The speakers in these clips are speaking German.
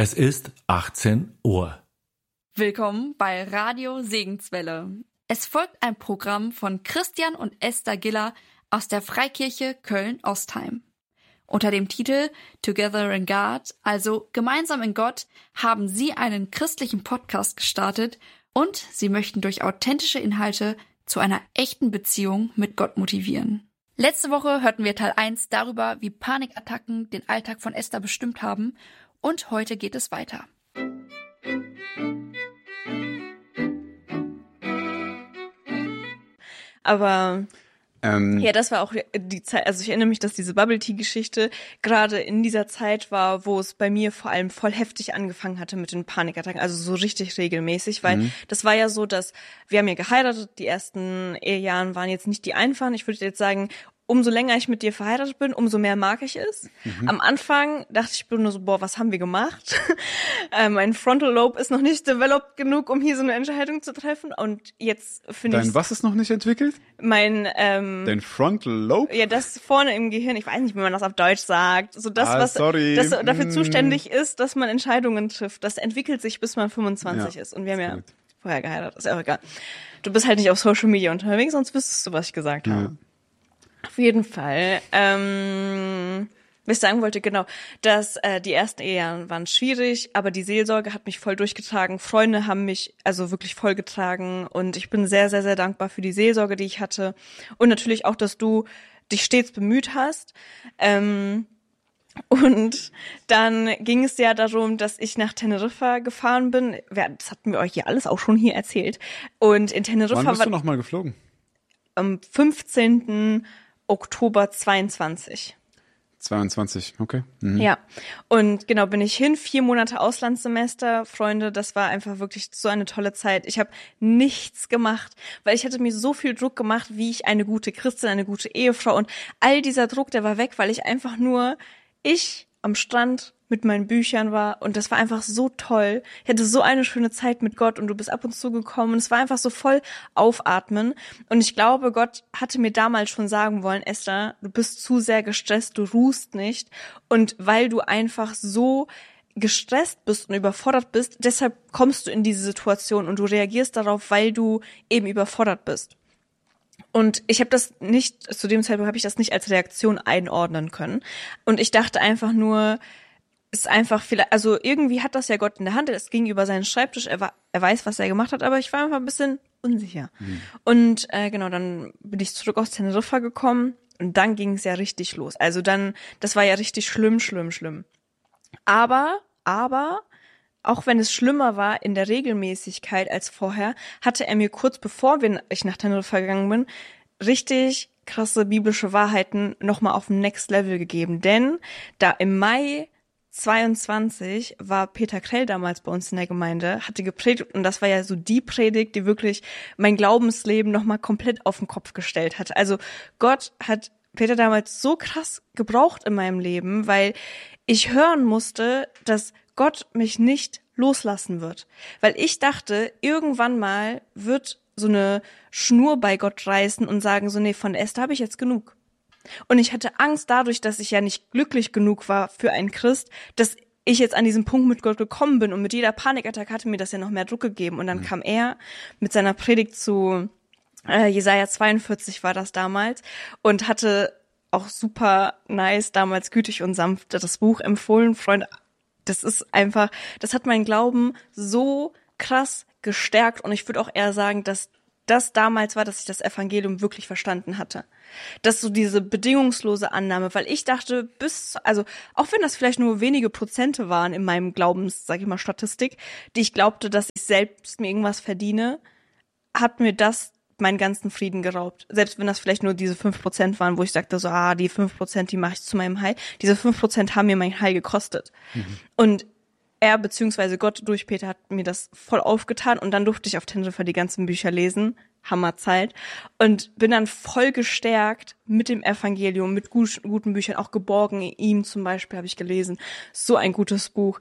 Es ist 18 Uhr. Willkommen bei Radio Segenswelle. Es folgt ein Programm von Christian und Esther Giller aus der Freikirche Köln-Ostheim. Unter dem Titel Together in God, also gemeinsam in Gott, haben sie einen christlichen Podcast gestartet und sie möchten durch authentische Inhalte zu einer echten Beziehung mit Gott motivieren. Letzte Woche hörten wir Teil 1 darüber, wie Panikattacken den Alltag von Esther bestimmt haben, und heute geht es weiter. Aber ja, das war auch die Zeit, also ich erinnere mich, dass diese Bubble-Tea-Geschichte gerade in dieser Zeit war, wo es bei mir vor allem voll heftig angefangen hatte mit den Panikattacken, also so richtig regelmäßig, weil das war ja so, dass wir haben ja geheiratet, die ersten Ehejahren waren jetzt nicht die einfachen, ich würde jetzt sagen, umso länger ich mit dir verheiratet bin, umso mehr mag ich es. Am Anfang dachte ich nur so, boah, was haben wir gemacht? Mein Frontal Lobe ist noch nicht developed genug, um hier so eine Entscheidung zu treffen. Und jetzt finde ich... Dein was ist noch nicht entwickelt? Dein Frontal Lobe? Ja, das vorne im Gehirn, ich weiß nicht, wie man das auf Deutsch sagt. So das, was das dafür zuständig ist, dass man Entscheidungen trifft. Das entwickelt sich, bis man 25 ist. Und wir haben ja vorher geheiratet, ist ja auch egal. Du bist halt nicht auf Social Media unterwegs, sonst wüsstest du, was ich gesagt habe. Auf jeden Fall. Was ich sagen wollte, genau, dass die ersten Ehen waren schwierig, aber die Seelsorge hat mich voll durchgetragen. Freunde haben mich also wirklich voll getragen und ich bin sehr, sehr, sehr dankbar für die Seelsorge, die ich hatte. Und natürlich auch, dass du dich stets bemüht hast. Und dann ging es ja darum, dass ich nach Teneriffa gefahren bin. Das hatten wir euch ja alles auch schon hier erzählt. Und in Teneriffa Wann bist du nochmal geflogen? Am 15. Oktober 22. 22, okay. Ja, und genau, bin ich hin, 4 Monate Auslandssemester, Freunde, das war einfach wirklich so eine tolle Zeit. Ich habe nichts gemacht, weil ich hatte mir so viel Druck gemacht, wie ich eine gute Christin, eine gute Ehefrau, und all dieser Druck, der war weg, weil ich einfach nur, am Strand mit meinen Büchern war, und das war einfach so toll. Ich hatte so eine schöne Zeit mit Gott und du bist ab und zu gekommen und es war einfach so voll aufatmen, und ich glaube, Gott hatte mir damals schon sagen wollen, Esther, du bist zu sehr gestresst, du ruhst nicht, und weil du einfach so gestresst bist und überfordert bist, deshalb kommst du in diese Situation und du reagierst darauf, weil du eben überfordert bist. Und ich habe das nicht, zu dem Zeitpunkt habe ich das nicht als Reaktion einordnen können, und ich dachte einfach nur, ist einfach vielleicht, also irgendwie hat das ja Gott in der Hand, es ging über seinen Schreibtisch, er weiß, was er gemacht hat, aber ich war einfach ein bisschen unsicher. Und genau, dann bin ich zurück aus Teneriffa gekommen und dann ging es ja richtig los. Also dann, das war ja richtig schlimm. Aber, auch wenn es schlimmer war in der Regelmäßigkeit als vorher, hatte er mir kurz bevor ich nach Teneriffa gegangen bin, richtig krasse biblische Wahrheiten nochmal auf dem Next Level gegeben. Denn da im Mai 22 war Peter Krell damals bei uns in der Gemeinde, hatte gepredigt, und das war ja so die Predigt, die wirklich mein Glaubensleben nochmal komplett auf den Kopf gestellt hat. Also Gott hat Peter damals so krass gebraucht in meinem Leben, weil ich hören musste, dass Gott mich nicht loslassen wird. Weil ich dachte, irgendwann mal wird so eine Schnur bei Gott reißen und sagen so, nee, von Esther habe ich jetzt genug. Und ich hatte Angst dadurch, dass ich ja nicht glücklich genug war für einen Christ, dass ich jetzt an diesem Punkt mit Gott gekommen bin, und mit jeder Panikattacke hatte mir das ja noch mehr Druck gegeben. Und dann kam er mit seiner Predigt zu Jesaja 42 war das damals, und hatte auch super nice, damals gütig und sanft, das Buch empfohlen. Freunde, das ist einfach, das hat meinen Glauben so krass gestärkt, und ich würde auch eher sagen, dass das damals war, dass ich das Evangelium wirklich verstanden hatte. Dass so diese bedingungslose Annahme, weil ich dachte, also auch wenn das vielleicht nur wenige Prozente waren in meinem Glaubens, sag ich mal, Statistik, die ich glaubte, dass ich selbst mir irgendwas verdiene, hat mir das meinen ganzen Frieden geraubt. Selbst wenn das vielleicht nur diese 5% waren, wo ich sagte so, die 5%, die mache ich zu meinem Heil. Diese 5% haben mir mein Heil gekostet. Und er bzw. Gott durch Peter hat mir das voll aufgetan, und dann durfte ich auf Teneriffa die ganzen Bücher lesen. Hammerzeit. Und bin dann voll gestärkt mit dem Evangelium, mit guten Büchern, auch Geborgen in ihm zum Beispiel habe ich gelesen. So ein gutes Buch.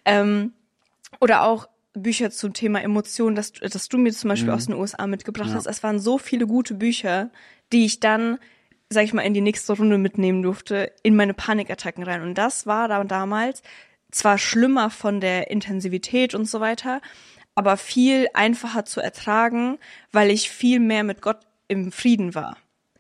Oder auch Bücher zum Thema Emotionen, dass du mir zum Beispiel aus den USA mitgebracht hast. Es waren so viele gute Bücher, die ich dann, sag ich mal, in die nächste Runde mitnehmen durfte, in meine Panikattacken rein. Und das war dann damals zwar schlimmer von der Intensivität und so weiter, aber viel einfacher zu ertragen, weil ich viel mehr mit Gott im Frieden war.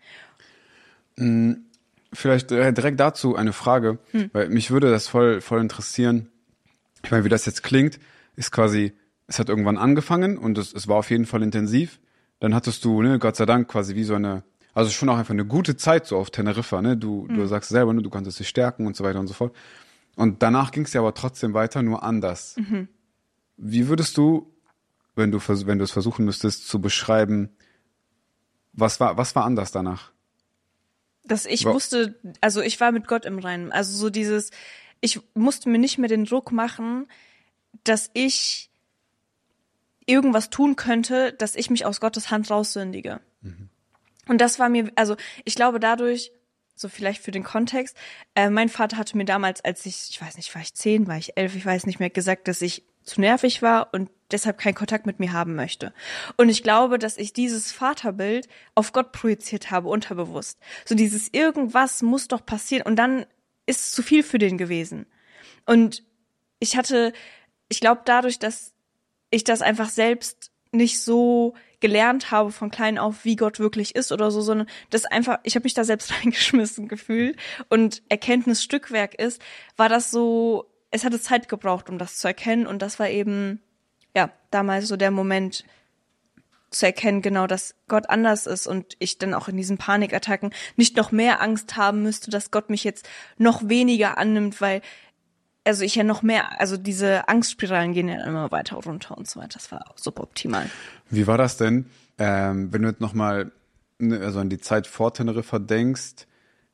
Vielleicht direkt dazu eine Frage, weil mich würde das voll interessieren. Ich meine, wie das jetzt klingt, ist quasi, es hat irgendwann angefangen und es war auf jeden Fall intensiv. Dann hattest du, ne, Gott sei Dank, quasi wie so eine, also schon auch einfach eine gute Zeit so auf Teneriffa, ne? Du sagst selber, ne, du konntest dich stärken und so weiter und so fort. Und danach ging es ja aber trotzdem weiter, nur anders. Wie würdest du, wenn du es versuchen müsstest, zu beschreiben, was war anders danach? Dass ich wusste, also ich war mit Gott im Reinen. Also so dieses, ich musste mir nicht mehr den Druck machen, dass ich irgendwas tun könnte, dass ich mich aus Gottes Hand raussündige. Und das war mir, also ich glaube dadurch, so vielleicht für den Kontext, mein Vater hatte mir damals, als ich weiß nicht, war ich 10, war ich 11, ich weiß nicht mehr, gesagt, dass ich zu nervig war und deshalb keinen Kontakt mit mir haben möchte. Und ich glaube, dass ich dieses Vaterbild auf Gott projiziert habe, unterbewusst. So dieses irgendwas muss doch passieren und dann ist es zu viel für den gewesen. Und ich glaube dadurch, dass ich das einfach selbst nicht so gelernt habe von klein auf, wie Gott wirklich ist oder so, sondern das einfach, ich habe mich da selbst reingeschmissen gefühlt und Erkenntnisstückwerk ist, war das so, es hatte Zeit gebraucht, um das zu erkennen und das war eben, ja, damals so der Moment zu erkennen, genau, dass Gott anders ist und ich dann auch in diesen Panikattacken nicht noch mehr Angst haben müsste, dass Gott mich jetzt noch weniger annimmt, weil also ich ja noch mehr, also diese Angstspiralen gehen ja immer weiter runter und so weiter. Das war auch super optimal. Wie war das denn, wenn du jetzt nochmal also an die Zeit vor Teneriffa denkst,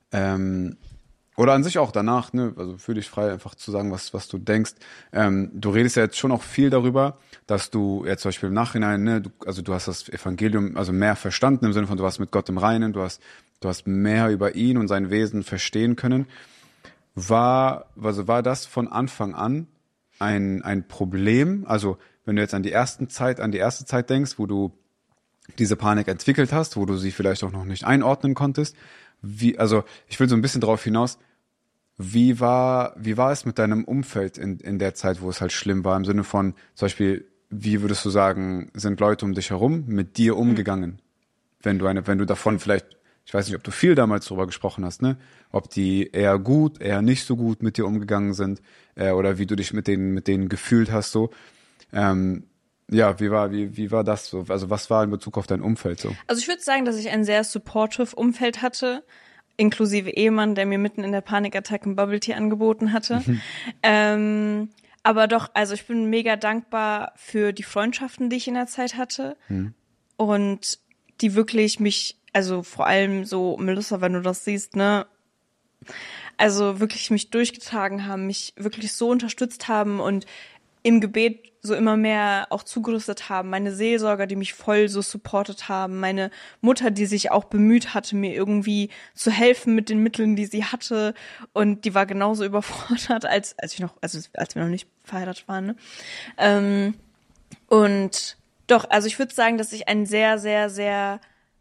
oder an sich auch danach, ne, also fühl dich frei, einfach zu sagen, was du denkst. Du redest ja jetzt schon auch viel darüber, dass du jetzt zum Beispiel im Nachhinein, ne, du hast das Evangelium also mehr verstanden, im Sinne von, du warst mit Gott im Reinen, du hast mehr über ihn und sein Wesen verstehen können. War das von Anfang an ein Problem? Also wenn du jetzt an die erste Zeit denkst, wo du diese Panik entwickelt hast, wo du sie vielleicht auch noch nicht einordnen konntest, also ich will so ein bisschen drauf hinaus, wie war es mit deinem Umfeld in der Zeit, wo es halt schlimm war, im Sinne von zum Beispiel, wie würdest du sagen, sind Leute um dich herum mit dir umgegangen? Wenn du davon vielleicht, ich weiß nicht, ob du viel damals drüber gesprochen hast, ne? Ob die eher gut, eher nicht so gut mit dir umgegangen sind, oder wie du dich mit denen gefühlt hast, so. Ja, wie war das so? Also was war in Bezug auf dein Umfeld so? Also ich würde sagen, dass ich ein sehr supportive Umfeld hatte, inklusive Ehemann, der mir mitten in der Panikattacke ein Bubble Tea angeboten hatte. Aber doch, also ich bin mega dankbar für die Freundschaften, die ich in der Zeit hatte und die wirklich mich, also vor allem so, Melissa, wenn du das siehst, ne, also wirklich mich durchgetragen haben, mich wirklich so unterstützt haben und im Gebet so immer mehr auch zugerüstet haben, meine Seelsorger, die mich voll so supportet haben, meine Mutter, die sich auch bemüht hatte, mir irgendwie zu helfen mit den Mitteln, die sie hatte und die war genauso überfordert, als wir noch nicht verheiratet waren, ne? Und doch, also ich würde sagen, dass ich ein sehr, sehr, sehr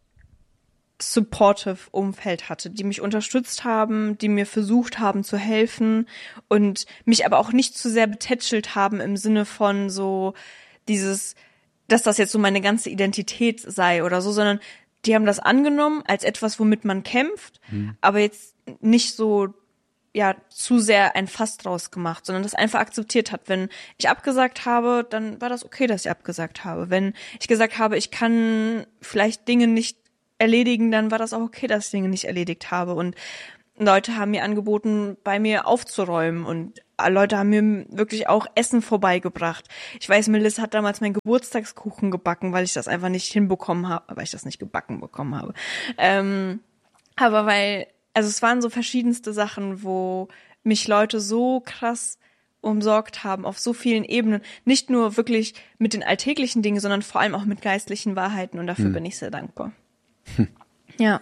supportive Umfeld hatte, die mich unterstützt haben, die mir versucht haben zu helfen und mich aber auch nicht zu sehr betätschelt haben im Sinne von so dieses, dass das jetzt so meine ganze Identität sei oder so, sondern die haben das angenommen als etwas, womit man kämpft, aber jetzt nicht so ja zu sehr ein Fass draus gemacht, sondern das einfach akzeptiert hat. Wenn ich abgesagt habe, dann war das okay, dass ich abgesagt habe. Wenn ich gesagt habe, ich kann vielleicht Dinge nicht erledigen, dann war das auch okay, dass ich Dinge nicht erledigt habe. Und Leute haben mir angeboten, bei mir aufzuräumen und Leute haben mir wirklich auch Essen vorbeigebracht. Ich weiß, Melissa hat damals meinen Geburtstagskuchen gebacken, weil ich das einfach nicht hinbekommen habe, weil ich das nicht gebacken bekommen habe. Aber also es waren so verschiedenste Sachen, wo mich Leute so krass umsorgt haben auf so vielen Ebenen. Nicht nur wirklich mit den alltäglichen Dingen, sondern vor allem auch mit geistlichen Wahrheiten und dafür bin ich sehr dankbar. Ja.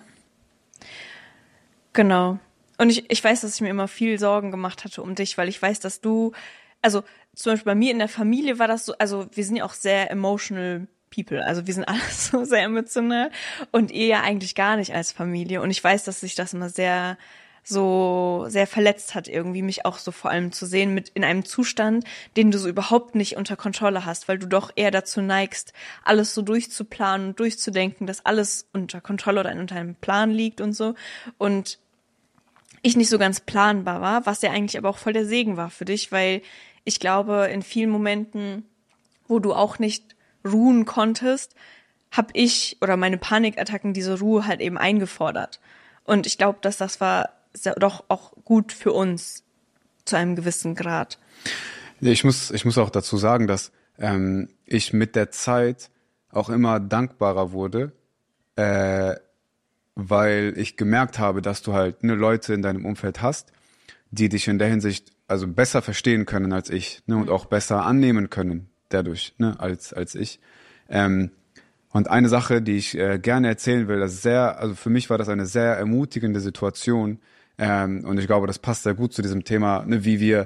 Genau. Und ich weiß, dass ich mir immer viel Sorgen gemacht hatte um dich, weil ich weiß, dass du, also zum Beispiel bei mir in der Familie war das so, also wir sind ja auch sehr emotional people, also wir sind alle so sehr emotional und ihr ja eigentlich gar nicht als Familie und ich weiß, dass sich das immer sehr so sehr verletzt hat irgendwie, mich auch so vor allem zu sehen mit in einem Zustand, den du so überhaupt nicht unter Kontrolle hast, weil du doch eher dazu neigst, alles so durchzuplanen und durchzudenken, dass alles unter Kontrolle oder unter einem Plan liegt und so. Und ich nicht so ganz planbar war, was ja eigentlich aber auch voll der Segen war für dich, weil ich glaube, in vielen Momenten, wo du auch nicht ruhen konntest, habe ich oder meine Panikattacken diese Ruhe halt eben eingefordert. Und ich glaube, dass das war doch auch gut für uns zu einem gewissen Grad. Ja, ich muss auch dazu sagen, dass ich mit der Zeit auch immer dankbarer wurde, weil ich gemerkt habe, dass du halt Leute in deinem Umfeld hast, die dich in der Hinsicht also besser verstehen können als ich, und auch besser annehmen können dadurch, als ich. Und eine Sache, die ich gerne erzählen will, also für mich war das eine sehr ermutigende Situation, und ich glaube, das passt sehr gut zu diesem Thema, wie wir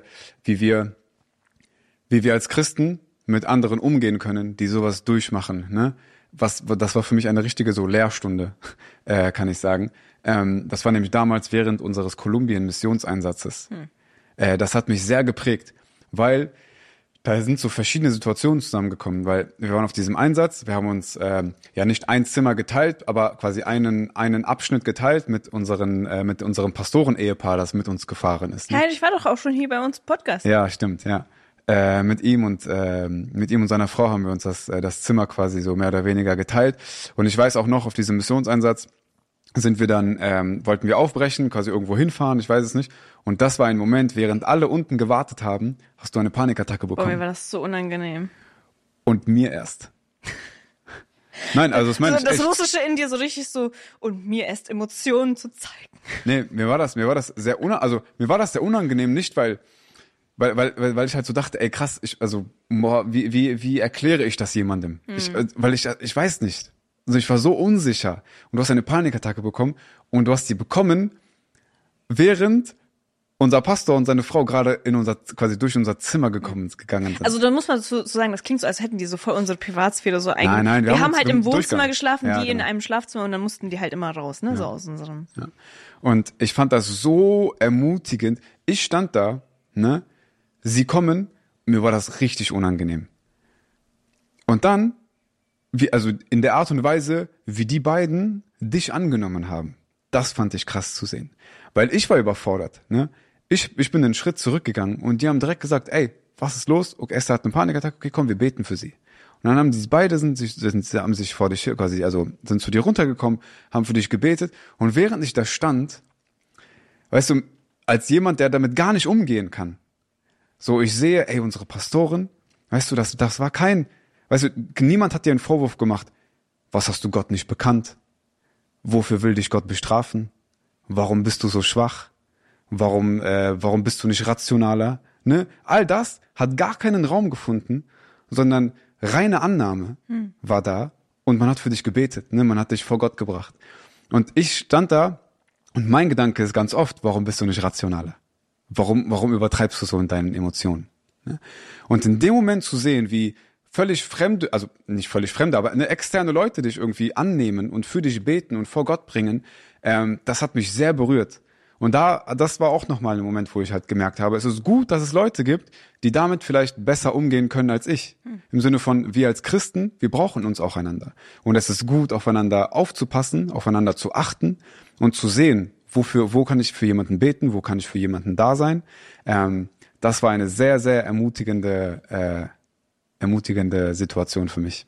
als Christen mit anderen umgehen können, die sowas durchmachen, das war für mich eine richtige so Lehrstunde, kann ich sagen. Das war nämlich damals während unseres Kolumbien-Missionseinsatzes. Das hat mich sehr geprägt, weil da sind so verschiedene Situationen zusammengekommen, weil wir waren auf diesem Einsatz, wir haben uns nicht ein Zimmer geteilt, aber quasi einen Abschnitt geteilt mit unserem Pastoren-Ehepaar, das mit uns gefahren ist. Ja, ich war doch auch schon hier bei uns im Podcast. Ja, stimmt, ja. Mit ihm und seiner Frau haben wir uns das Zimmer quasi so mehr oder weniger geteilt. Und ich weiß auch noch, auf diesem Missionseinsatz sind wir dann, wollten wir aufbrechen, quasi irgendwo hinfahren, ich weiß es nicht. Und das war ein Moment, während alle unten gewartet haben, hast du eine Panikattacke bekommen. Boah, mir war das so unangenehm. Und mir erst. Nein, also das meine so, ich echt. Das Russische in dir so richtig so, und mir erst Emotionen zu zeigen. Nee, mir war das sehr unangenehm, nicht weil ich halt so dachte, ey krass, wie erkläre ich das jemandem? Ich weiß nicht. Also ich war so unsicher und du hast eine Panikattacke bekommen und du hast die bekommen, während unser Pastor und seine Frau gerade quasi durch unser Zimmer gegangen sind. Also da muss man so sagen, das klingt so, als hätten die so voll unsere Privatsphäre so eigentlich. Nein, wir haben halt im Wohnzimmer geschlafen, ja, die in genau. einem Schlafzimmer, und dann mussten die halt immer raus, ja. so aus unserem. Ja. Und ich fand das so ermutigend. Ich stand da, sie kommen, mir war das richtig unangenehm. Und dann, in der Art und Weise, wie die beiden dich angenommen haben, das fand ich krass zu sehen. Weil ich war überfordert, Ich bin einen Schritt zurückgegangen und die haben direkt gesagt, ey, was ist los? Okay, Esther hat eine Panikattacke, okay, komm, wir beten für sie. Und dann haben die beide sind vor dich quasi, also sind zu dir runtergekommen, haben für dich gebetet. Und während ich da stand, weißt du, als jemand, der damit gar nicht umgehen kann, so ich sehe, ey, unsere Pastorin, weißt du, das war niemand hat dir einen Vorwurf gemacht. Was hast du Gott nicht bekannt? Wofür will dich Gott bestrafen? Warum bist du so schwach? Warum bist du nicht rationaler? All das hat gar keinen Raum gefunden, sondern reine Annahme war da und man hat für dich gebetet, man hat dich vor Gott gebracht. Und ich stand da und mein Gedanke ist ganz oft, warum bist du nicht rationaler? Warum übertreibst du so in deinen Emotionen? Und in dem Moment zu sehen, wie völlig fremde, also nicht völlig fremde, aber externe Leute dich irgendwie annehmen und für dich beten und vor Gott bringen, das hat mich sehr berührt. Und das war auch nochmal ein Moment, wo ich halt gemerkt habe, es ist gut, dass es Leute gibt, die damit vielleicht besser umgehen können als ich. Im Sinne von, wir als Christen, wir brauchen uns auch einander. Und es ist gut, aufeinander aufzupassen, aufeinander zu achten und zu sehen, wo kann ich für jemanden beten, wo kann ich für jemanden da sein. Das war eine sehr, sehr ermutigende Situation für mich.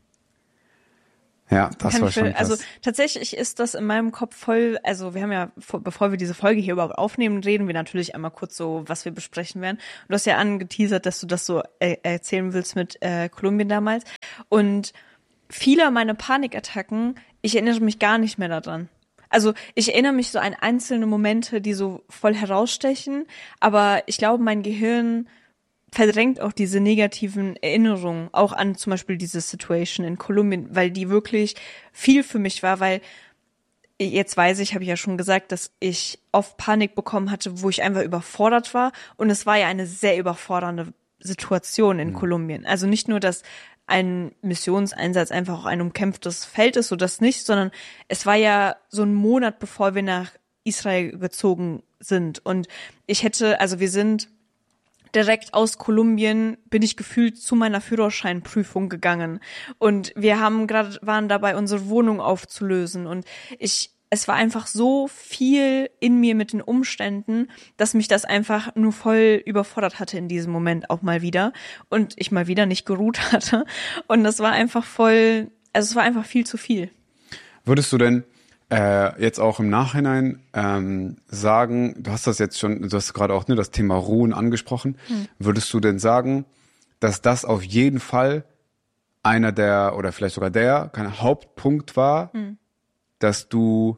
Ja, das war schon krass. Also tatsächlich ist das in meinem Kopf voll, also wir haben ja, bevor wir diese Folge hier überhaupt aufnehmen, reden wir natürlich einmal kurz so, was wir besprechen werden. Du hast ja angeteasert, dass du das so erzählen willst mit Kolumbien damals. Und viele meiner Panikattacken, ich erinnere mich gar nicht mehr daran. Also ich erinnere mich so an einzelne Momente, die so voll herausstechen, aber ich glaube, mein Gehirn verdrängt auch diese negativen Erinnerungen, auch an zum Beispiel diese Situation in Kolumbien, weil die wirklich viel für mich war, weil jetzt weiß ich, habe ich ja schon gesagt, dass ich oft Panik bekommen hatte, wo ich einfach überfordert war, und es war ja eine sehr überfordernde Situation in Kolumbien. Also nicht nur, dass ein Missionseinsatz einfach auch ein umkämpftes Feld ist, so das nicht, sondern es war ja so ein Monat, bevor wir nach Israel gezogen sind. Und wir sind direkt aus Kolumbien, bin ich gefühlt zu meiner Führerscheinprüfung gegangen. Und wir waren dabei, unsere Wohnung aufzulösen. Und es war einfach so viel in mir mit den Umständen, dass mich das einfach nur voll überfordert hatte in diesem Moment auch mal wieder. Und ich mal wieder nicht geruht hatte. Und das war einfach es war einfach viel zu viel. Würdest du denn jetzt auch im Nachhinein sagen, du hast gerade auch das Thema Ruhen angesprochen, würdest du denn sagen, dass das auf jeden Fall einer der, oder vielleicht sogar kein Hauptpunkt war, dass du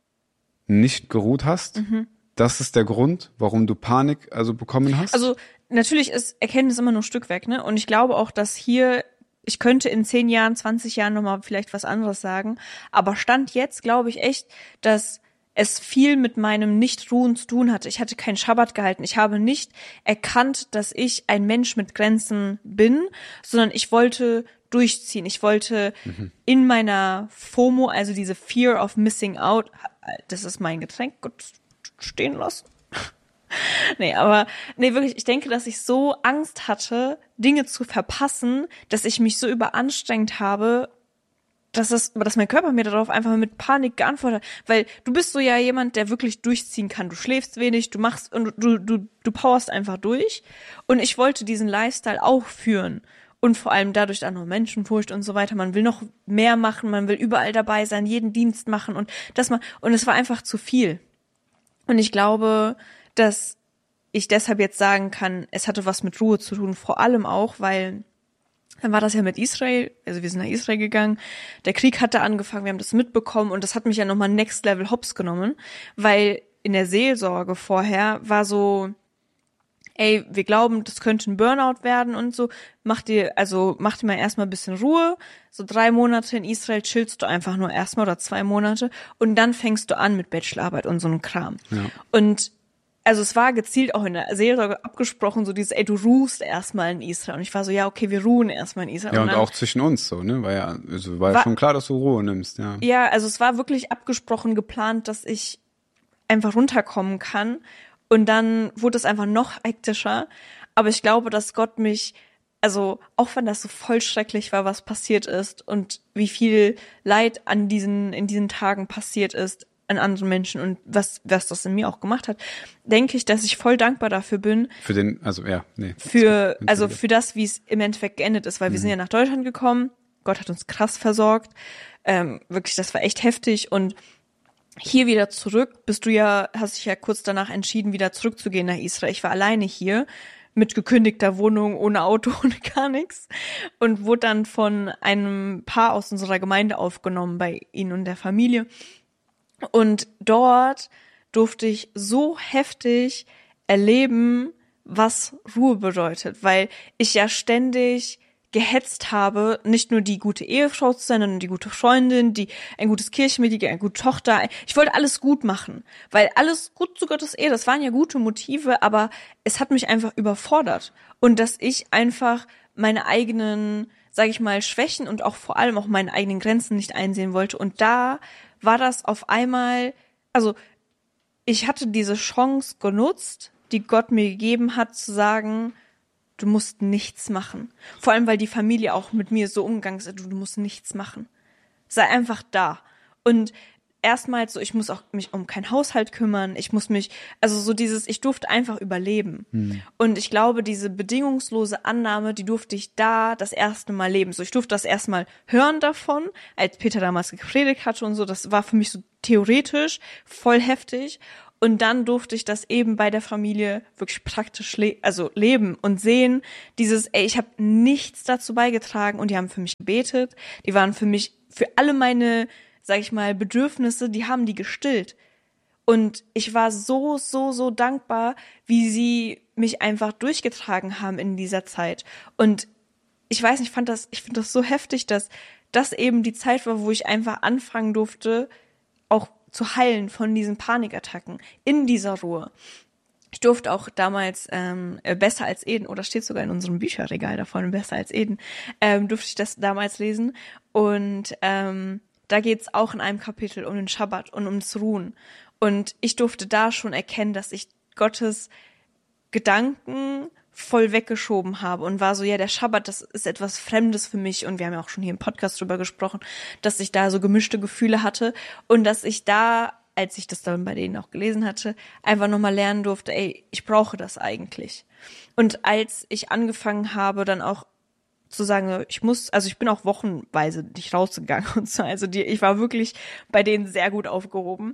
nicht geruht hast? Das ist der Grund, warum du Panik bekommen hast? Also natürlich ist Erkenntnis immer nur Stückwerk, ne? Und ich glaube auch, dass ich könnte in 10 Jahren, 20 Jahren nochmal vielleicht was anderes sagen, aber Stand jetzt glaube ich echt, dass es viel mit meinem Nicht-Ruhen zu tun hatte. Ich hatte keinen Schabbat gehalten. Ich habe nicht erkannt, dass ich ein Mensch mit Grenzen bin, sondern ich wollte durchziehen. Ich wollte in meiner FOMO, also diese Fear of Missing Out, das ist mein Getränk, gut stehen lassen. Nee, wirklich, ich denke, dass ich so Angst hatte, Dinge zu verpassen, dass ich mich so überanstrengt habe, dass mein Körper mir darauf einfach mit Panik geantwortet hat. Weil du bist so ja jemand, der wirklich durchziehen kann. Du schläfst wenig, du machst und du powerst einfach durch. Und ich wollte diesen Lifestyle auch führen. Und vor allem dadurch dann noch Menschenfurcht und so weiter. Man will noch mehr machen, man will überall dabei sein, jeden Dienst machen und es war einfach zu viel. Und ich glaube, dass ich deshalb jetzt sagen kann, es hatte was mit Ruhe zu tun, vor allem auch, weil dann war das ja mit Israel, also wir sind nach Israel gegangen, der Krieg hatte angefangen, wir haben das mitbekommen und das hat mich ja nochmal next level hops genommen, weil in der Seelsorge vorher war so, ey, wir glauben, das könnte ein Burnout werden und so, mach dir mal erstmal ein bisschen Ruhe, so 3 Monate in Israel chillst du einfach nur erstmal oder 2 Monate und dann fängst du an mit Bachelorarbeit und so einem Kram. Ja. Und also es war gezielt auch in der Seelsorge abgesprochen, so dieses, ey, du ruhst erstmal in Israel. Und ich war so, ja, okay, wir ruhen erstmal in Israel. Ja, und auch zwischen uns so, ne? War ja schon klar, dass du Ruhe nimmst, ja. Ja, also es war wirklich abgesprochen, geplant, dass ich einfach runterkommen kann. Und dann wurde es einfach noch hektischer. Aber ich glaube, dass Gott mich, also auch wenn das so voll schrecklich war, was passiert ist und wie viel Leid in diesen Tagen passiert ist, an anderen Menschen und was das in mir auch gemacht hat, denke ich, dass ich voll dankbar dafür bin. Für das, wie es im Endeffekt geendet ist, weil wir sind ja nach Deutschland gekommen, Gott hat uns krass versorgt, wirklich, das war echt heftig und hier wieder zurück, hast dich ja kurz danach entschieden, wieder zurückzugehen nach Israel. Ich war alleine hier, mit gekündigter Wohnung, ohne Auto, ohne gar nichts und wurde dann von einem Paar aus unserer Gemeinde aufgenommen bei ihnen und der Familie. Und dort durfte ich so heftig erleben, was Ruhe bedeutet, weil ich ja ständig gehetzt habe, nicht nur die gute Ehefrau zu sein, sondern die gute Freundin, ein gutes Kirchenmitglied, eine gute Tochter. Ich wollte alles gut machen, weil alles gut zu Gottes Ehe, das waren ja gute Motive, aber es hat mich einfach überfordert. Und dass ich einfach meine eigenen, sage ich mal, Schwächen und auch vor allem auch meine eigenen Grenzen nicht einsehen wollte. Und da war das auf einmal, also ich hatte diese Chance genutzt, die Gott mir gegeben hat, zu sagen, du musst nichts machen. Vor allem, weil die Familie auch mit mir so umgegangen ist, du musst nichts machen. Sei einfach da. Und erstmals so, ich muss auch mich um keinen Haushalt kümmern, ich durfte einfach überleben. Und ich glaube, diese bedingungslose Annahme, die durfte ich da das erste Mal leben. So, ich durfte das erstmal hören davon, als Peter damals gepredigt hatte und so, das war für mich so theoretisch voll heftig. Und dann durfte ich das eben bei der Familie wirklich praktisch leben und sehen, ich habe nichts dazu beigetragen und die haben für mich gebetet, die waren für alle meine, sag ich mal, Bedürfnisse, die haben die gestillt. Und ich war so, so, so dankbar, wie sie mich einfach durchgetragen haben in dieser Zeit. Und ich weiß nicht, ich finde das so heftig, dass das eben die Zeit war, wo ich einfach anfangen durfte, auch zu heilen von diesen Panikattacken in dieser Ruhe. Ich durfte auch damals Besser als Eden, oder steht sogar in unserem Bücherregal da vorne, Besser als Eden, durfte ich das damals lesen. Und da geht's auch in einem Kapitel um den Schabbat und ums Ruhen. Und ich durfte da schon erkennen, dass ich Gottes Gedanken voll weggeschoben habe und war so, ja, der Schabbat, das ist etwas Fremdes für mich, und wir haben ja auch schon hier im Podcast drüber gesprochen, dass ich da so gemischte Gefühle hatte und dass ich da, als ich das dann bei denen auch gelesen hatte, einfach nochmal lernen durfte, ey, ich brauche das eigentlich. Und als ich angefangen habe, dann auch zu sagen, ich bin auch wochenweise nicht rausgegangen und so, also ich war wirklich bei denen sehr gut aufgehoben,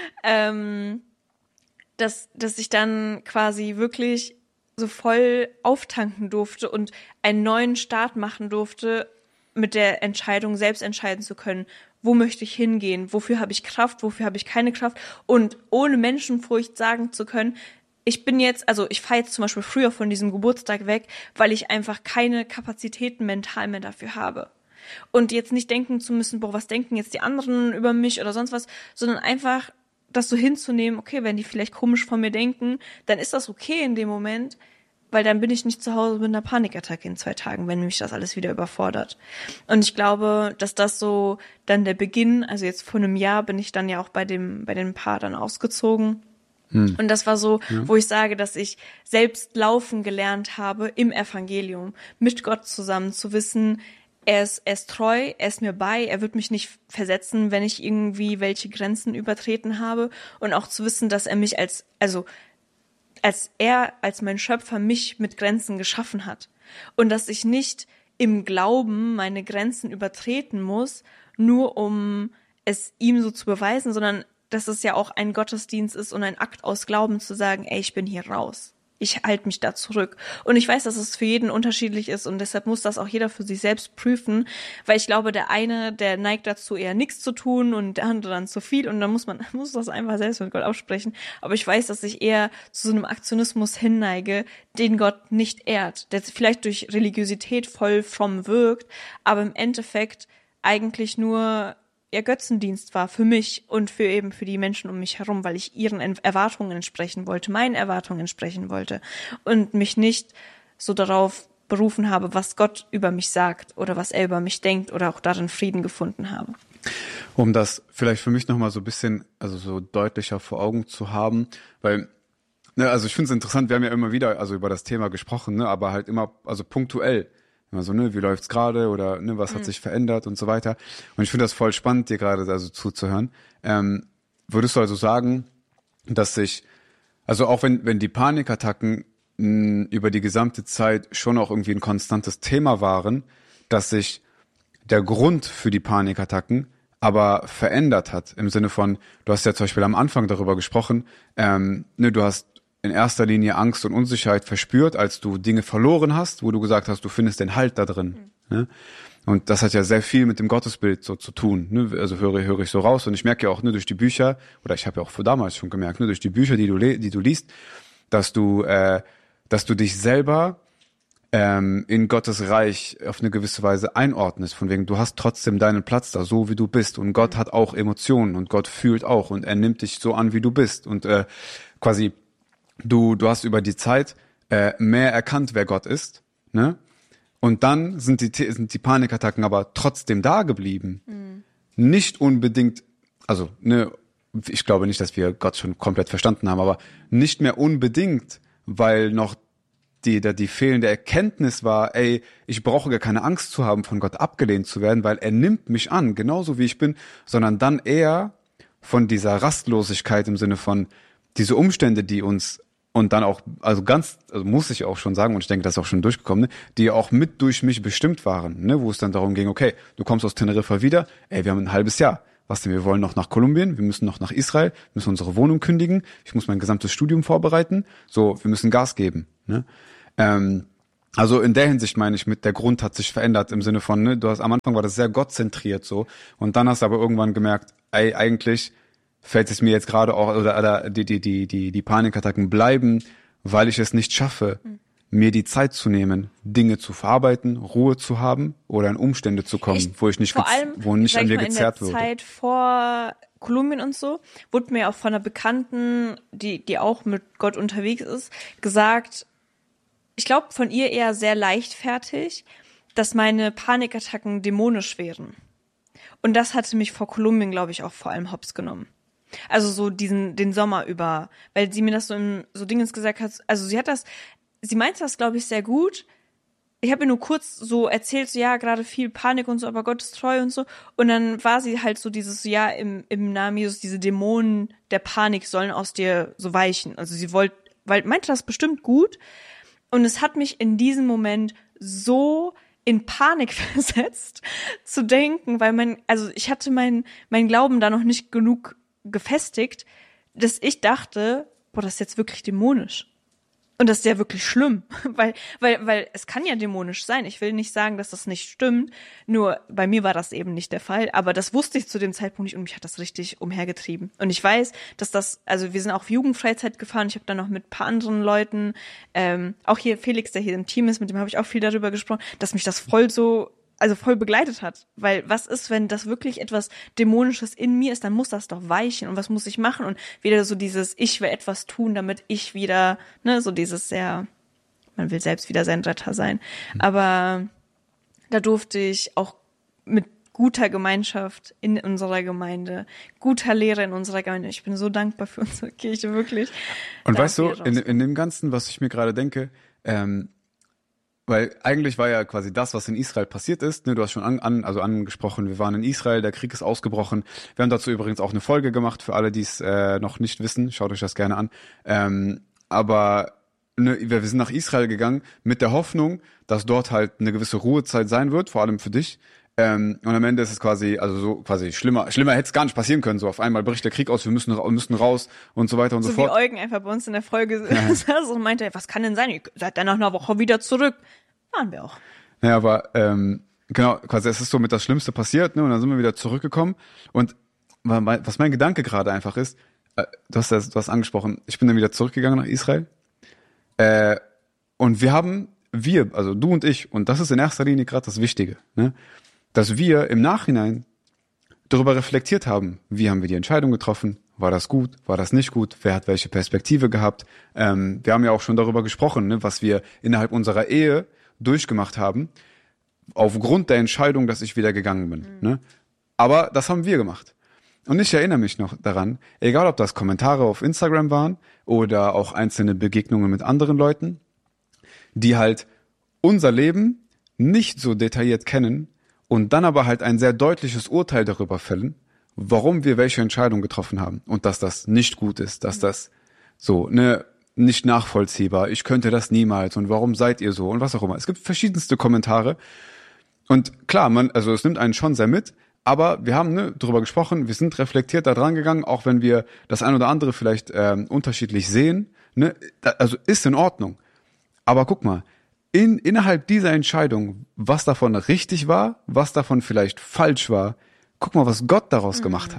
dass ich dann quasi wirklich so voll auftanken durfte und einen neuen Start machen durfte, mit der Entscheidung selbst entscheiden zu können, wo möchte ich hingehen, wofür habe ich Kraft, wofür habe ich keine Kraft, und ohne Menschenfurcht sagen zu können, ich fahre jetzt zum Beispiel früher von diesem Geburtstag weg, weil ich einfach keine Kapazitäten mental mehr dafür habe. Und jetzt nicht denken zu müssen, boah, was denken jetzt die anderen über mich oder sonst was, sondern einfach das so hinzunehmen, okay, wenn die vielleicht komisch von mir denken, dann ist das okay in dem Moment, weil dann bin ich nicht zu Hause mit einer Panikattacke in 2 Tagen, wenn mich das alles wieder überfordert. Und ich glaube, dass das so dann der Beginn, also jetzt vor einem Jahr bin ich dann ja auch bei dem Paar dann ausgezogen. Und das war so, wo ich sage, dass ich selbst laufen gelernt habe im Evangelium, mit Gott zusammen, zu wissen, er ist treu, er ist mir bei, er wird mich nicht versetzen, wenn ich irgendwie welche Grenzen übertreten habe, und auch zu wissen, dass er mich als mein Schöpfer mich mit Grenzen geschaffen hat, und dass ich nicht im Glauben meine Grenzen übertreten muss, nur um es ihm so zu beweisen, sondern dass es ja auch ein Gottesdienst ist und ein Akt aus Glauben zu sagen, ey, ich bin hier raus. Ich halte mich da zurück. Und ich weiß, dass es für jeden unterschiedlich ist, und deshalb muss das auch jeder für sich selbst prüfen, weil ich glaube, der eine, der neigt dazu, eher nichts zu tun, und der andere dann zu viel, und dann muss das einfach selbst mit Gott absprechen. Aber ich weiß, dass ich eher zu so einem Aktionismus hinneige, den Gott nicht ehrt, der vielleicht durch Religiosität voll fromm wirkt, aber im Endeffekt eigentlich nur Götzendienst war für mich und für die Menschen um mich herum, weil ich ihren Erwartungen entsprechen wollte, meinen Erwartungen entsprechen wollte und mich nicht so darauf berufen habe, was Gott über mich sagt oder was er über mich denkt, oder auch darin Frieden gefunden habe. Um das vielleicht für mich nochmal so ein bisschen, also so deutlicher vor Augen zu haben, weil, ne, also ich finde es interessant, wir haben ja immer wieder also über das Thema gesprochen, ne, aber halt immer, also punktuell. Also, ne, wie läuft's gerade, oder ne, was hat sich verändert und so weiter. Und ich finde das voll spannend, dir gerade also zuzuhören. Würdest du also sagen, dass sich, also auch wenn die Panikattacken über die gesamte Zeit schon auch irgendwie ein konstantes Thema waren, dass sich der Grund für die Panikattacken aber verändert hat, im Sinne von, du hast ja zum Beispiel am Anfang darüber gesprochen, ne, du hast in erster Linie Angst und Unsicherheit verspürt, als du Dinge verloren hast, wo du gesagt hast, du findest den Halt da drin. Ne? Und das hat ja sehr viel mit dem Gottesbild so zu tun. Ne? Also höre ich so raus, und ich merke ja auch, ne, durch die Bücher, oder ich habe ja auch damals schon gemerkt, ne, durch die Bücher, die du liest, dass du dich selber in Gottes Reich auf eine gewisse Weise einordnest, von wegen, du hast trotzdem deinen Platz da, so wie du bist, und Gott hat auch Emotionen, und Gott fühlt auch, und er nimmt dich so an, wie du bist, und quasi du hast über die Zeit mehr erkannt, wer Gott ist, ne? Und dann sind die Panikattacken aber trotzdem da geblieben. Nicht unbedingt, also ne, ich glaube nicht, dass wir Gott schon komplett verstanden haben, aber nicht mehr unbedingt, weil noch die fehlende Erkenntnis war, ey, ich brauche gar keine Angst zu haben, von Gott abgelehnt zu werden, weil er nimmt mich an, genauso wie ich bin, sondern dann eher von dieser Rastlosigkeit im Sinne von diese Umstände, die uns und dann auch, also muss ich auch schon sagen, und ich denke, das ist auch schon durchgekommen, ne, die auch mit durch mich bestimmt waren, ne, wo es dann darum ging, okay, du kommst aus Teneriffa wieder, ey, wir haben ein halbes Jahr. Was denn, wir wollen noch nach Kolumbien, wir müssen noch nach Israel, wir müssen unsere Wohnung kündigen, ich muss mein gesamtes Studium vorbereiten, so, wir müssen Gas geben, ne. Also in der Hinsicht meine ich, mit der Grund hat sich verändert im Sinne von, ne, am Anfang war das sehr gottzentriert so, und dann hast du aber irgendwann gemerkt, ey, eigentlich fällt es mir jetzt gerade auch, oder die Panikattacken bleiben, weil ich es nicht schaffe, mir die Zeit zu nehmen, Dinge zu verarbeiten, Ruhe zu haben oder in Umstände zu kommen, wo nicht an mir gezerrt wird. In der Zeit vor Kolumbien und so wurde mir auch von einer Bekannten, die auch mit Gott unterwegs ist, gesagt, ich glaube von ihr eher sehr leichtfertig, dass meine Panikattacken dämonisch wären. Und das hatte mich vor Kolumbien, glaube ich, auch vor allem hops genommen. Also so den Sommer über, weil sie mir das so Dingens gesagt hat, also sie meinte das, glaube ich, sehr gut. Ich habe ihr nur kurz so erzählt, so ja, gerade viel Panik und so, aber Gott ist treu und so. Und dann war sie halt so dieses, ja, im Namen Jesus, diese Dämonen der Panik sollen aus dir so weichen. Also sie meinte das bestimmt gut. Und es hat mich in diesem Moment so in Panik versetzt, zu denken, weil ich hatte mein Glauben da noch nicht genug gefestigt, dass ich dachte, boah, das ist jetzt wirklich dämonisch. Und das ist ja wirklich schlimm, weil es kann ja dämonisch sein. Ich will nicht sagen, dass das nicht stimmt, nur bei mir war das eben nicht der Fall, aber das wusste ich zu dem Zeitpunkt nicht und mich hat das richtig umhergetrieben. Und ich weiß, dass also wir sind auch Jugendfreizeit gefahren, ich habe dann noch mit ein paar anderen Leuten, auch hier Felix, der hier im Team ist, mit dem habe ich auch viel darüber gesprochen, dass mich das voll begleitet hat. Weil was ist, wenn das wirklich etwas Dämonisches in mir ist, dann muss das doch weichen. Und was muss ich machen? Und wieder so dieses, ich will etwas tun, damit ich wieder, ne, so dieses sehr, man will selbst wieder sein Retter sein. Aber da durfte ich auch mit guter Gemeinschaft in unserer Gemeinde, guter Lehre in unserer Gemeinde. Ich bin so dankbar für unsere Kirche, wirklich. Und weißt du, in dem Ganzen, was ich mir gerade denke, weil eigentlich war ja quasi das, was in Israel passiert ist, ne, du hast schon angesprochen, wir waren in Israel, der Krieg ist ausgebrochen. Wir haben dazu übrigens auch eine Folge gemacht, für alle, die es noch nicht wissen, schaut euch das gerne an. Aber ne, wir sind nach Israel gegangen mit der Hoffnung, dass dort halt eine gewisse Ruhezeit sein wird, vor allem für dich. Und am Ende ist es quasi schlimmer hätte es gar nicht passieren können, so auf einmal bricht der Krieg aus, wir müssen raus und so weiter und so fort. So wie Eugen einfach bei uns in der Folge saß und meinte, was kann denn sein, ihr seid dann nach einer Woche wieder zurück. Waren wir auch. Naja, aber genau, quasi es ist so mit das Schlimmste passiert, ne, und dann sind wir wieder zurückgekommen und was mein Gedanke gerade einfach ist, du hast angesprochen, ich bin dann wieder zurückgegangen nach Israel und also du und ich, und das ist in erster Linie gerade das Wichtige, ne, dass wir im Nachhinein darüber reflektiert haben, wie haben wir die Entscheidung getroffen, war das gut, war das nicht gut, wer hat welche Perspektive gehabt. Wir haben ja auch schon darüber gesprochen, ne, was wir innerhalb unserer Ehe durchgemacht haben, aufgrund der Entscheidung, dass ich wieder gegangen bin. Ne? Aber das haben wir gemacht. Und ich erinnere mich noch daran, egal ob das Kommentare auf Instagram waren oder auch einzelne Begegnungen mit anderen Leuten, die halt unser Leben nicht so detailliert kennen und dann aber halt ein sehr deutliches Urteil darüber fällen, warum wir welche Entscheidung getroffen haben und dass das nicht gut ist, dass das so, ne, nicht nachvollziehbar, ich könnte das niemals und warum seid ihr so und was auch immer. Es gibt verschiedenste Kommentare und klar, es nimmt einen schon sehr mit, aber wir haben drüber gesprochen, wir sind reflektiert da dran gegangen, auch wenn wir das ein oder andere vielleicht unterschiedlich sehen, ne, also ist in Ordnung. Aber guck mal, innerhalb dieser Entscheidung, was davon richtig war, was davon vielleicht falsch war, guck mal, was Gott daraus gemacht hat.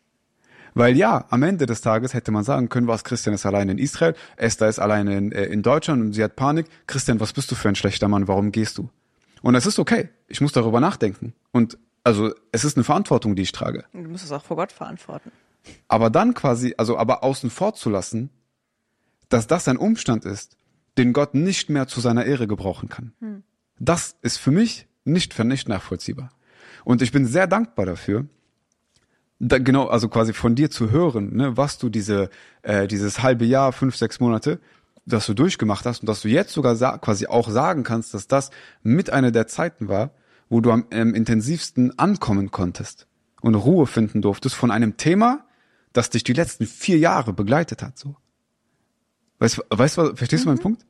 Weil ja, am Ende des Tages hätte man sagen können, Christian ist allein in Israel, Esther ist alleine in Deutschland und sie hat Panik. Christian, was bist du für ein schlechter Mann, warum gehst du? Und es ist okay, ich muss darüber nachdenken. Und also es ist eine Verantwortung, die ich trage. Du musst es auch vor Gott verantworten. Aber dann aber außen vor zu lassen, dass das ein Umstand ist, den Gott nicht mehr zu seiner Ehre gebrauchen kann. Das ist für mich nicht nachvollziehbar. Und ich bin sehr dankbar dafür, genau, also quasi von dir zu hören, ne, was du dieses halbe Jahr, 5, 6 Monate, dass du durchgemacht hast und dass du jetzt sogar quasi auch sagen kannst, dass das mit einer der Zeiten war, wo du am intensivsten ankommen konntest und Ruhe finden durftest von einem Thema, das dich die letzten 4 Jahre begleitet hat, so. Verstehst du meinen Punkt?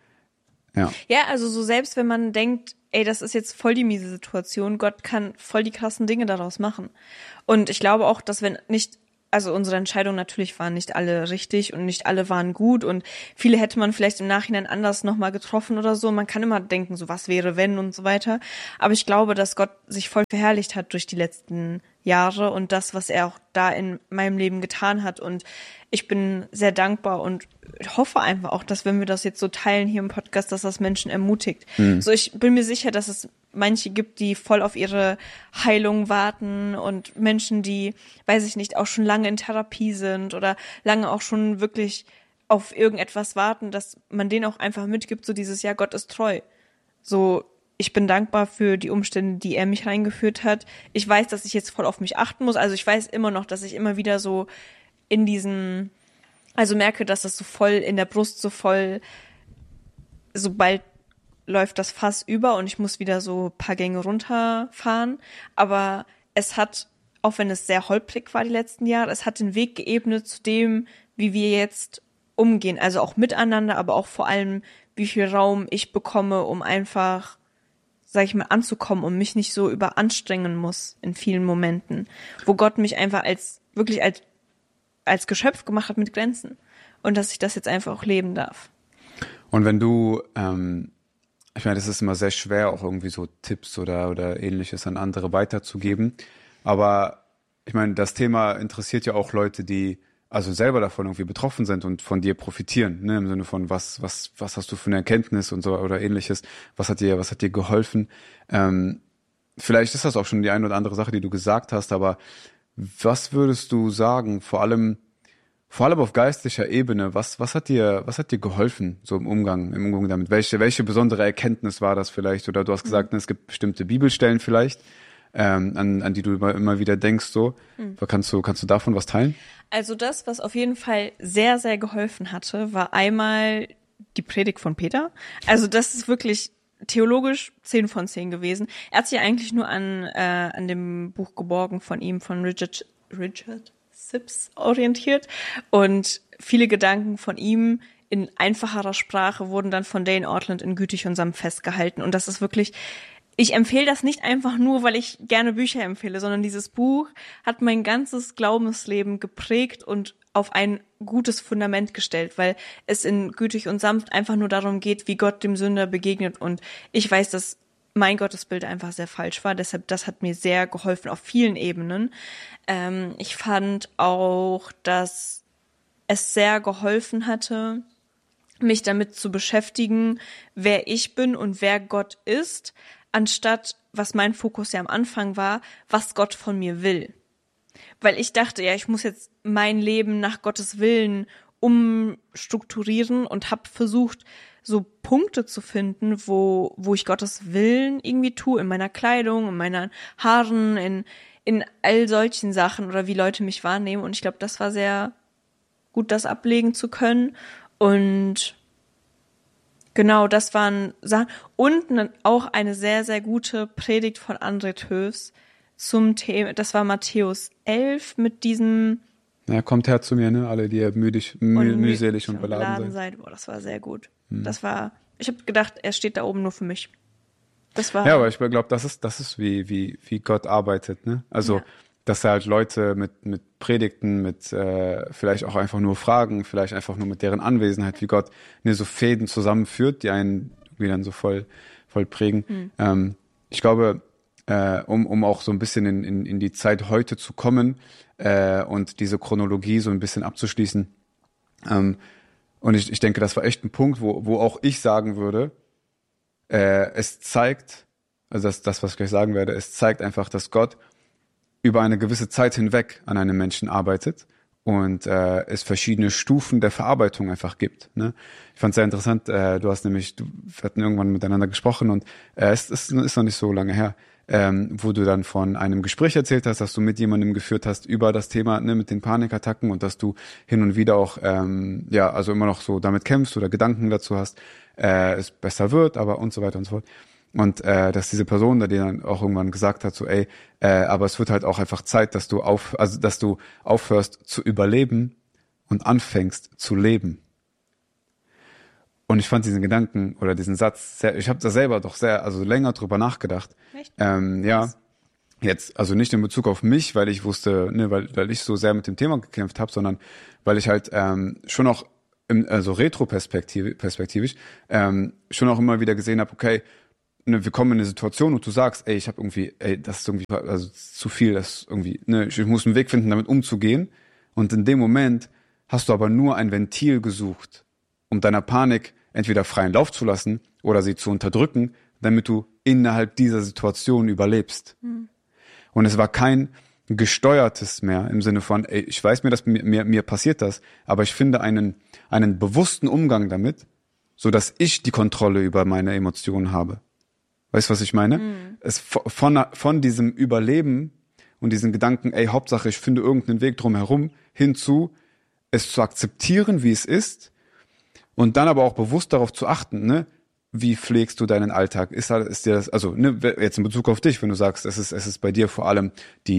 Ja. Ja, also so selbst wenn man denkt, ey, das ist jetzt voll die miese Situation, Gott kann voll die krassen Dinge daraus machen. Und ich glaube auch, dass also unsere Entscheidungen natürlich waren nicht alle richtig und nicht alle waren gut und viele hätte man vielleicht im Nachhinein anders nochmal getroffen oder so. Man kann immer denken, so was wäre, wenn und so weiter. Aber ich glaube, dass Gott sich voll verherrlicht hat durch die letzten Jahre und das, was er auch da in meinem Leben getan hat. Und ich bin sehr dankbar und hoffe einfach auch, dass wenn wir das jetzt so teilen hier im Podcast, dass das Menschen ermutigt. So, ich bin mir sicher, dass es manche gibt, die voll auf ihre Heilung warten und Menschen, die, weiß ich nicht, auch schon lange in Therapie sind oder lange auch schon wirklich auf irgendetwas warten, dass man denen auch einfach mitgibt, so dieses, ja, Gott ist treu. So, ich bin dankbar für die Umstände, die er mich reingeführt hat. Ich weiß, dass ich jetzt voll auf mich achten muss. Also ich weiß immer noch, dass ich immer wieder so in diesem, also merke, dass das so voll in der Brust, so voll, sobald läuft das Fass über und ich muss wieder so ein paar Gänge runterfahren. Aber es hat, auch wenn es sehr holprig war die letzten Jahre, es hat den Weg geebnet zu dem, wie wir jetzt umgehen. Also auch miteinander, aber auch vor allem, wie viel Raum ich bekomme, um einfach, sag ich mal, anzukommen und mich nicht so überanstrengen muss in vielen Momenten. Wo Gott mich einfach wirklich als Geschöpf gemacht hat mit Grenzen. Und dass ich das jetzt einfach auch leben darf. Und wenn du, ich meine, das ist immer sehr schwer, auch irgendwie so Tipps oder Ähnliches an andere weiterzugeben. Aber ich meine, das Thema interessiert ja auch Leute, die also selber davon irgendwie betroffen sind und von dir profitieren, ne? Im Sinne von was hast du für eine Erkenntnis und so oder Ähnliches. Was hat dir geholfen? Vielleicht ist das auch schon die eine oder andere Sache, die du gesagt hast, aber was würdest du sagen, vor allem auf geistlicher Ebene, was hat dir geholfen, so im Umgang damit? Welche besondere Erkenntnis war das vielleicht? Oder du hast gesagt, es gibt bestimmte Bibelstellen vielleicht, an die du immer wieder denkst, so. Kannst du davon was teilen? Also das, was auf jeden Fall sehr, sehr geholfen hatte, war einmal die Predigt von Peter. Also das ist wirklich theologisch 10 von 10 gewesen. Er hat sich eigentlich nur an dem Buch Geborgen von ihm, von Richard Sibbes orientiert. Und viele Gedanken von ihm in einfacherer Sprache wurden dann von Dane Ortland in Gütig und Sanft festgehalten. Und das ist wirklich, ich empfehle das nicht einfach nur, weil ich gerne Bücher empfehle, sondern dieses Buch hat mein ganzes Glaubensleben geprägt und auf ein gutes Fundament gestellt, weil es in Gütig und Sanft einfach nur darum geht, wie Gott dem Sünder begegnet. Und ich weiß, dass mein Gottesbild einfach sehr falsch war. Deshalb, das hat mir sehr geholfen auf vielen Ebenen. Ich fand auch, dass es sehr geholfen hatte, mich damit zu beschäftigen, wer ich bin und wer Gott ist, anstatt, was mein Fokus ja am Anfang war, was Gott von mir will. Weil ich dachte, ja, ich muss jetzt mein Leben nach Gottes Willen umstrukturieren und habe versucht, so Punkte zu finden, wo ich Gottes Willen irgendwie tue, in meiner Kleidung, in meinen Haaren, in all solchen Sachen oder wie Leute mich wahrnehmen. Und ich glaube, das war sehr gut, das ablegen zu können. Und genau, das waren Sachen. Und auch eine sehr, sehr gute Predigt von André Töfs zum Thema, das war Matthäus 11 mit diesem Ja, kommt her zu mir, ne? Alle, die ihr mühselig und beladen seid. Boah, das war sehr gut. Ich habe gedacht, er steht da oben nur für mich. Das war. Ja, aber ich glaube, das ist wie Gott arbeitet, ne? Also, dass er halt Leute mit Predigten, mit vielleicht auch einfach nur Fragen, vielleicht einfach nur mit deren Anwesenheit, wie Gott so Fäden zusammenführt, die einen irgendwie dann so voll prägen. Ich glaube, um auch so ein bisschen in die Zeit heute zu kommen und diese Chronologie so ein bisschen abzuschließen. Und ich denke, das war echt ein Punkt, wo auch ich sagen würde, es zeigt, also das, was ich gleich sagen werde, es zeigt einfach, dass Gott über eine gewisse Zeit hinweg an einem Menschen arbeitet und es verschiedene Stufen der Verarbeitung einfach gibt. Ne? Ich fand es sehr interessant, wir hatten irgendwann miteinander gesprochen und es ist noch nicht so lange her, wo du dann von einem Gespräch erzählt hast, dass du mit jemandem geführt hast über das Thema, ne, mit den Panikattacken und dass du hin und wieder auch, also immer noch so damit kämpfst oder Gedanken dazu hast, es besser wird, aber und so weiter und so fort. Und dass diese Person da dir dann auch irgendwann gesagt hat, so aber es wird halt auch einfach Zeit, dass du aufhörst zu überleben und anfängst zu leben. Und ich fand diesen Gedanken oder diesen Satz ich habe da selber doch länger drüber nachgedacht. Echt? Jetzt, also nicht in Bezug auf mich, weil ich wusste, ne, weil ich so sehr mit dem Thema gekämpft habe, sondern weil ich halt schon auch retroperspektivisch schon auch immer wieder gesehen habe, okay, ne, wir kommen in eine Situation und du sagst, ich habe irgendwie, das ist irgendwie, also zu viel, das ist irgendwie, ne, ich muss einen Weg finden, damit umzugehen. Und in dem Moment hast du aber nur ein Ventil gesucht, um deiner Panik entweder freien Lauf zu lassen oder sie zu unterdrücken, damit du innerhalb dieser Situation überlebst. Und es war kein gesteuertes mehr im Sinne von, ich weiß dass mir passiert das, aber ich finde einen bewussten Umgang damit, so dass ich die Kontrolle über meine Emotionen habe. Weißt du, was ich meine? Es von diesem Überleben und diesen Gedanken, Hauptsache ich finde irgendeinen Weg drumherum, hinzu, es zu akzeptieren, wie es ist, und dann aber auch bewusst darauf zu achten, ne? Wie pflegst du deinen Alltag? Ist dir das, also ne, jetzt in Bezug auf dich, wenn du sagst, es ist bei dir vor allem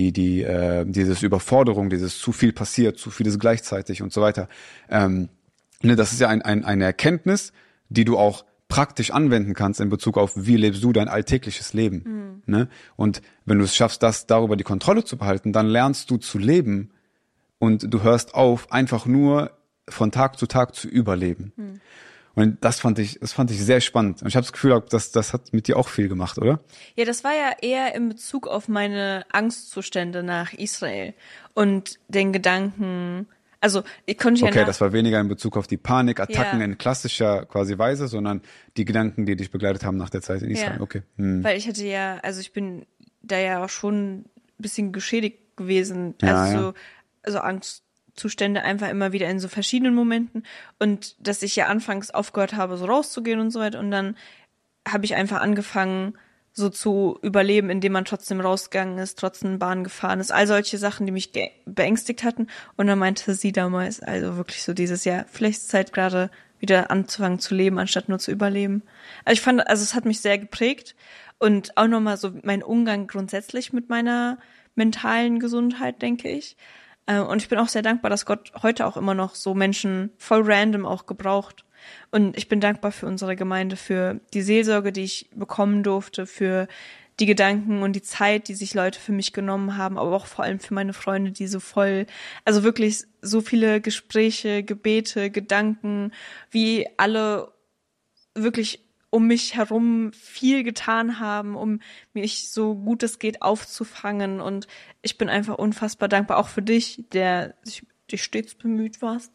dieses Überforderung, dieses zu viel passiert, zu vieles gleichzeitig und so weiter. Ne, das ist ja eine Erkenntnis, die du auch praktisch anwenden kannst in Bezug auf, wie lebst du dein alltägliches Leben. Ne? Und wenn du es schaffst, darüber die Kontrolle zu behalten, dann lernst du zu leben und du hörst auf, einfach nur von Tag zu Tag zu überleben. Und das fand ich sehr spannend. Und ich habe das Gefühl, das hat mit dir auch viel gemacht, oder? Ja, das war ja eher in Bezug auf meine Angstzustände nach Israel und den Gedanken, also ich konnte Okay, das war weniger in Bezug auf die Panikattacken Ja. in klassischer quasi Weise, sondern die Gedanken, die dich begleitet haben nach der Zeit in Israel. Ja. Okay. Weil ich hatte ja, also ich bin da ja auch schon ein bisschen geschädigt gewesen, Ja, also Angstzustände einfach immer wieder in so verschiedenen Momenten und dass ich ja anfangs aufgehört habe, so rauszugehen und so weiter und dann habe ich einfach angefangen, so zu überleben, indem man trotzdem rausgegangen ist, trotzdem Bahn gefahren ist, all solche Sachen, die mich beängstigt hatten und dann meinte sie damals, also wirklich so dieses Jahr, vielleicht ist es Zeit gerade wieder anzufangen zu leben, anstatt nur zu überleben. Also ich fand, also es hat mich sehr geprägt und auch nochmal so mein Umgang grundsätzlich mit meiner mentalen Gesundheit, denke ich. Und ich bin auch sehr dankbar, dass Gott heute auch immer noch so Menschen voll random auch gebraucht. Und ich bin dankbar für unsere Gemeinde, für die Seelsorge, die ich bekommen durfte, für die Gedanken und die Zeit, die sich Leute für mich genommen haben, aber auch vor allem für meine Freunde, die so voll, also wirklich so viele Gespräche, Gebete, Gedanken, wie alle wirklich um mich herum viel getan haben, um mich so gut es geht aufzufangen. Und ich bin einfach unfassbar dankbar, auch für dich, der dich stets bemüht warst.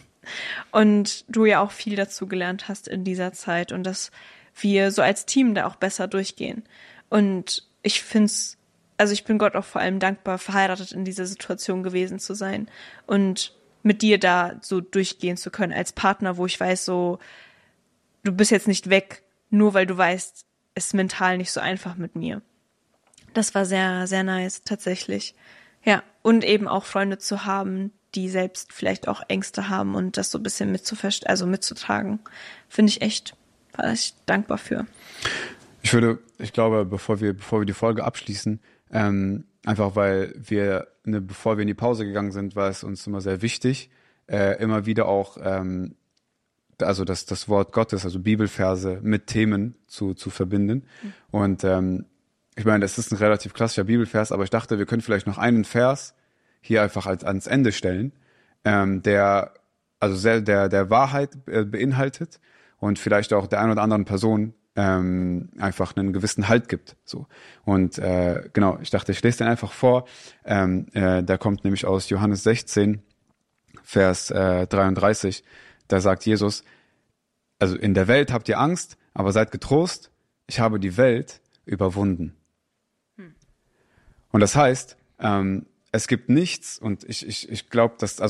Und du ja auch viel dazu gelernt hast in dieser Zeit und dass wir so als Team da auch besser durchgehen. Und ich bin Gott auch vor allem dankbar, verheiratet in dieser Situation gewesen zu sein und mit dir da so durchgehen zu können als Partner, wo ich weiß, so, du bist jetzt nicht weg, nur weil du weißt, es ist mental nicht so einfach mit mir. Das war sehr, sehr nice, tatsächlich. Ja, und eben auch Freunde zu haben, die selbst vielleicht auch Ängste haben und das so ein bisschen mitzutragen, war ich dankbar für. Ich glaube, bevor wir die Folge abschließen, einfach weil bevor wir in die Pause gegangen sind, war es uns immer sehr wichtig, immer wieder auch also das Wort Gottes, also Bibelverse mit Themen zu verbinden. Und ich meine, das ist ein relativ klassischer Bibelvers, aber ich dachte, wir können vielleicht noch einen Vers hier einfach ans Ende stellen, der Wahrheit beinhaltet und vielleicht auch der ein oder anderen Person einfach einen gewissen Halt gibt. So. Und genau, ich dachte, ich lese den einfach vor. Der kommt nämlich aus Johannes 16, Vers 33. Da sagt Jesus, also in der Welt habt ihr Angst, aber seid getrost, ich habe die Welt überwunden. Und das heißt, es gibt nichts, und ich glaube,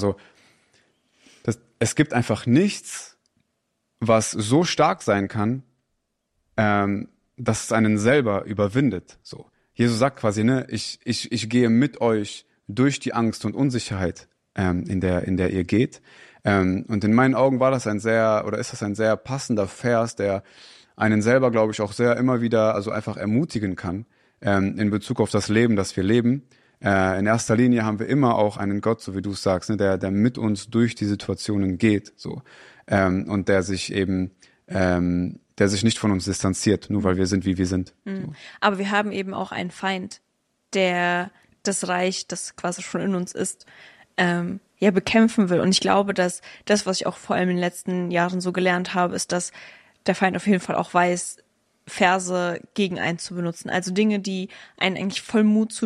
es gibt einfach nichts, was so stark sein kann, dass es einen selber überwindet. So. Jesus sagt quasi, ne, ich gehe mit euch durch die Angst und Unsicherheit, in der ihr geht. Und in meinen Augen ist das ein sehr passender Vers, der einen selber, glaube ich, auch sehr immer wieder, also einfach ermutigen kann, in Bezug auf das Leben, das wir leben. In erster Linie haben wir immer auch einen Gott, so wie du es sagst, ne, der mit uns durch die Situationen geht, so. Und der sich nicht von uns distanziert, nur weil wir sind, wie wir sind. So. Aber wir haben eben auch einen Feind, der das Reich, das quasi schon in uns ist, bekämpfen will. Und ich glaube, dass das, was ich auch vor allem in den letzten Jahren so gelernt habe, ist, dass der Feind auf jeden Fall auch weiß, Verse gegen einen zu benutzen. Also Dinge, die einen eigentlich voll Mut